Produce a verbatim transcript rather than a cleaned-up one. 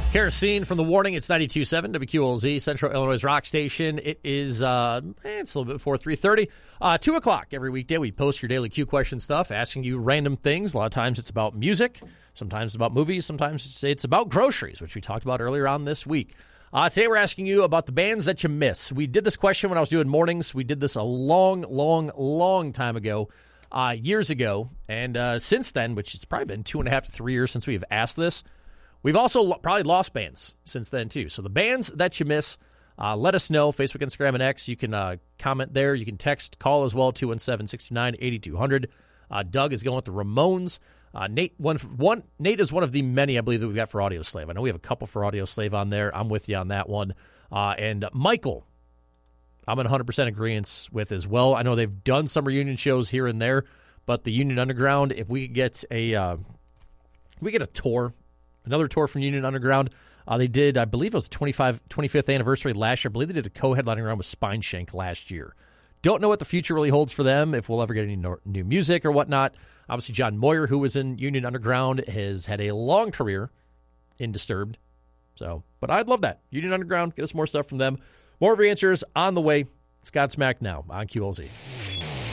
Kerosene from The Warning. It's ninety-two point seven W Q L Z, Central Illinois Rock Station. It is, uh, eh, it's a little bit before three thirty. Uh, two o'clock every weekday, we post your daily Q question stuff, asking you random things. A lot of times it's about music. Sometimes it's about movies. Sometimes it's, it's about groceries, which we talked about earlier on this week. Uh, today we're asking you about the bands that you miss. We did this question when I was doing mornings. We did this a long, long, long time ago, uh, years ago. And uh, since then, which it's probably been two and a half to three years since we've asked this, we've also lo- probably lost bands since then, too. So the bands that you miss, uh, let us know. Facebook, Instagram, and X. You can uh, comment there. You can text, call as well, two one seven, six two nine, eight two zero zero. Uh, Doug is going with the Ramones. Uh, Nate one, one, Nate is one of the many, I believe, that we've got for Audio Slave. I know we have a couple for Audio Slave on there. I'm with you on that one. Uh, and Michael, I'm in one hundred percent agreement with as well. I know they've done some reunion shows here and there, but the Union Underground, if we could get a, uh, if we get a tour, another tour from Union Underground. Uh, they did, I believe it was the twenty-fifth anniversary last year. I believe they did a co-headlining around with Spineshank last year. Don't know what the future really holds for them, if we'll ever get any no, new music or whatnot. Obviously, John Moyer, who was in Union Underground, has had a long career in Disturbed. So, but I'd love that. Union Underground, get us more stuff from them. More of your answers on the way. It's Godsmack now on Q L Z.